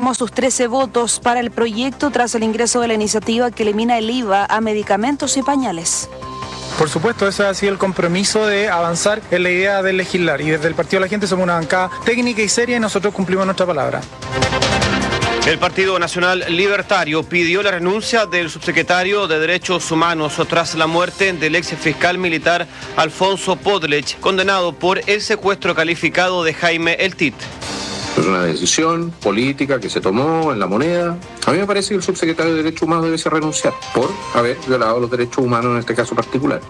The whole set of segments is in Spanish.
sumó sus 13 votos para el proyecto tras el ingreso de la iniciativa que elimina el IVA a medicamentos y pañales. Por supuesto, ese ha sido el compromiso de avanzar en la idea de legislar. Y desde el Partido de la Gente somos una bancada técnica y seria y nosotros cumplimos nuestra palabra. El Partido Nacional Libertario pidió la renuncia del subsecretario de Derechos Humanos tras la muerte del ex fiscal militar Alfonso Podlech, condenado por el secuestro calificado de Jaime El Tit. Es una decisión política que se tomó en La Moneda. A mí me parece que el subsecretario de Derechos Humanos debe renunciar por haber violado los derechos humanos en este caso particular.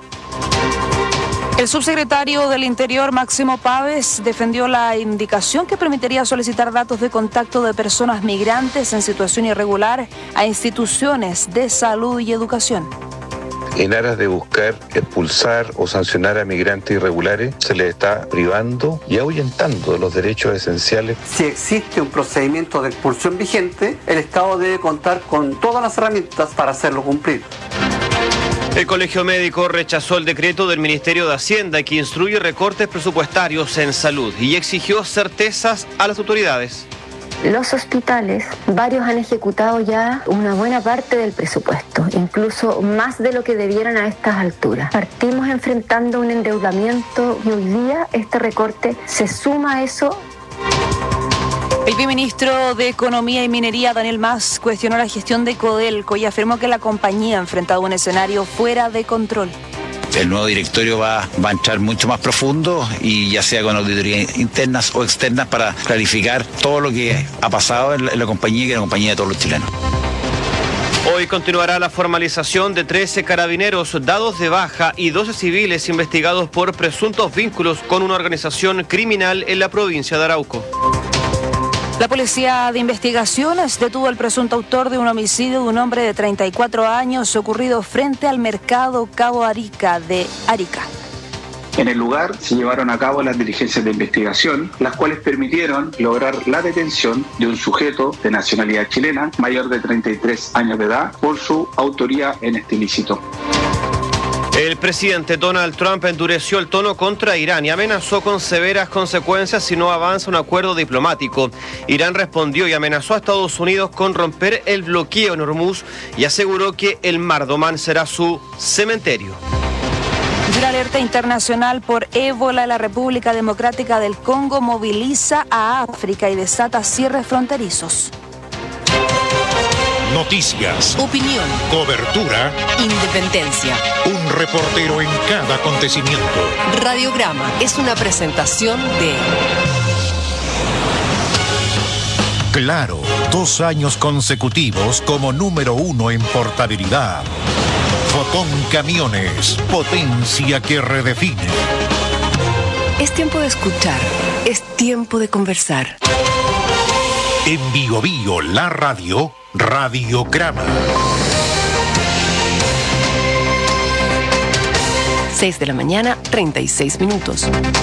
El subsecretario del Interior, Máximo Pávez, defendió la indicación que permitiría solicitar datos de contacto de personas migrantes en situación irregular a instituciones de salud y educación. En aras de buscar expulsar o sancionar a migrantes irregulares, se les está privando y ahuyentando de los derechos esenciales. Si existe un procedimiento de expulsión vigente, el Estado debe contar con todas las herramientas para hacerlo cumplir. El Colegio Médico rechazó el decreto del Ministerio de Hacienda que instruye recortes presupuestarios en salud y exigió certezas a las autoridades. Los hospitales, varios han ejecutado ya una buena parte del presupuesto, incluso más de lo que debieran a estas alturas. Partimos enfrentando un endeudamiento y hoy día este recorte se suma a eso. El viceministro de Economía y Minería, Daniel Mas, cuestionó la gestión de Codelco y afirmó que la compañía ha enfrentado un escenario fuera de control. El nuevo directorio va a entrar mucho más profundo y ya sea con auditorías internas o externas para clarificar todo lo que ha pasado en la compañía, que es la compañía de todos los chilenos. Hoy continuará la formalización de 13 carabineros dados de baja y 12 civiles investigados por presuntos vínculos con una organización criminal en la provincia de Arauco. La Policía de Investigaciones detuvo al presunto autor de un homicidio de un hombre de 34 años ocurrido frente al mercado Cabo Arica de Arica. En el lugar se llevaron a cabo las diligencias de investigación, las cuales permitieron lograr la detención de un sujeto de nacionalidad chilena, mayor de 33 años de edad, por su autoría en este ilícito. El presidente Donald Trump endureció el tono contra Irán y amenazó con severas consecuencias si no avanza un acuerdo diplomático. Irán respondió y amenazó a Estados Unidos con romper el bloqueo en Hormuz y aseguró que el Mar de Omán será su cementerio. La alerta internacional por ébola en la República Democrática del Congo moviliza a África y desata cierres fronterizos. Noticias, opinión, cobertura, independencia. Un reportero en cada acontecimiento. Radiograma es una presentación de Claro, 2 años consecutivos como número 1 en portabilidad. Fotón Camiones, potencia que redefine. Es tiempo de escuchar, es tiempo de conversar. En Bio Bio, la radio, Radiograma. 6 de la mañana, 36 minutos.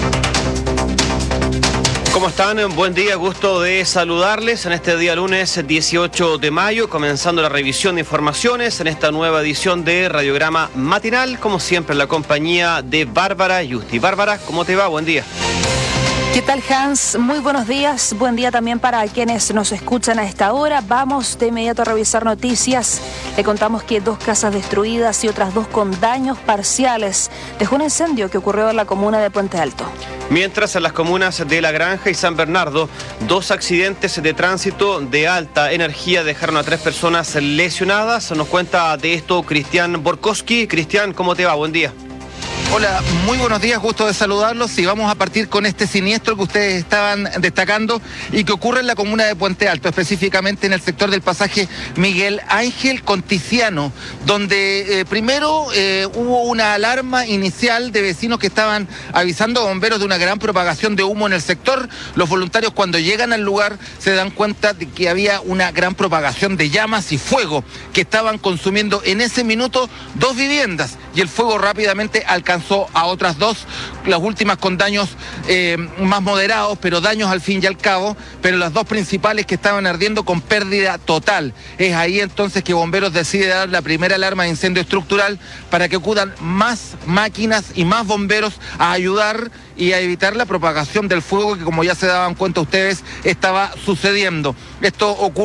¿Cómo están? Buen día, gusto de saludarles en este día lunes 18 de mayo, comenzando la revisión de informaciones en esta nueva edición de Radiograma Matinal, como siempre en la compañía de Bárbara Yusti. Bárbara, ¿cómo te va? Buen día. ¿Qué tal, Hans? Muy buenos días. Buen día también para quienes nos escuchan a esta hora. Vamos de inmediato a revisar noticias. Le contamos que 2 casas destruidas y otras 2 con daños parciales dejó un incendio que ocurrió en la comuna de Puente Alto. Mientras en las comunas de La Granja y San Bernardo, 2 accidentes de tránsito de alta energía dejaron a 3 personas lesionadas. Nos cuenta de esto Cristian Borkowski. Cristian, ¿cómo te va? Buen día. Hola, muy buenos días, gusto de saludarlos y vamos a partir con este siniestro que ustedes estaban destacando y que ocurre en la comuna de Puente Alto, específicamente en el sector del pasaje Miguel Ángel Contiziano, donde primero hubo una alarma inicial de vecinos que estaban avisando a bomberos de una gran propagación de humo en el sector. Los voluntarios cuando llegan al lugar se dan cuenta de que había una gran propagación de llamas y fuego que estaban consumiendo en ese minuto 2 viviendas y el fuego rápidamente alcanzó a otras 2, las últimas con daños más moderados, pero daños al fin y al cabo, pero las 2 principales que estaban ardiendo con pérdida total. Es ahí entonces que bomberos decide dar la primera alarma de incendio estructural para que acudan más máquinas y más bomberos a ayudar y a evitar la propagación del fuego que, como ya se daban cuenta ustedes, estaba sucediendo. Esto ocurre